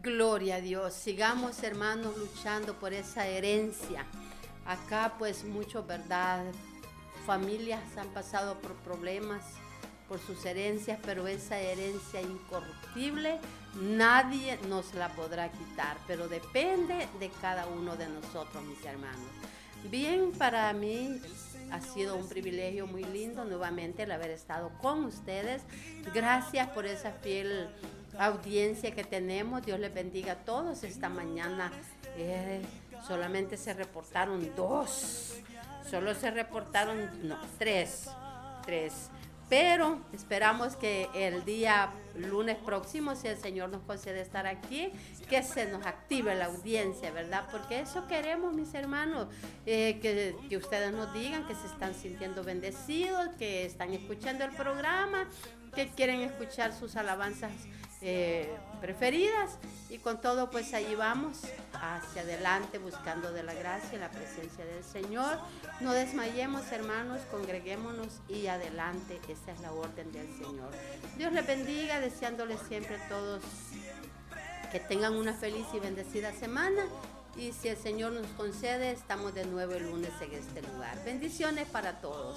Gloria a Dios. Sigamos, hermanos, luchando por esa herencia. Acá, pues, mucho, ¿verdad? Familias han pasado por problemas, por sus herencias, pero esa herencia incorruptible nadie nos la podrá quitar, pero depende de cada uno de nosotros, mis hermanos. Bien, para mí ha sido un privilegio muy lindo nuevamente el haber estado con ustedes. Gracias por esa fiel audiencia que tenemos. Dios les bendiga a todos. Esta mañana solamente se reportaron 2. Solo se reportaron, no, 3. Pero esperamos que el día lunes próximo, si el Señor nos concede estar aquí, que se nos active la audiencia, ¿verdad? Porque eso queremos, mis hermanos, que ustedes nos digan que se están sintiendo bendecidos, que están escuchando el programa, que quieren escuchar sus alabanzas preferidas, y con todo pues ahí vamos hacia adelante buscando de la gracia y la presencia del Señor. No desmayemos, hermanos, congreguémonos y adelante. Esa es la orden del Señor. Dios les bendiga, deseándoles siempre a todos que tengan una feliz y bendecida semana, y si el Señor nos concede, estamos de nuevo el lunes en este lugar. Bendiciones para todos.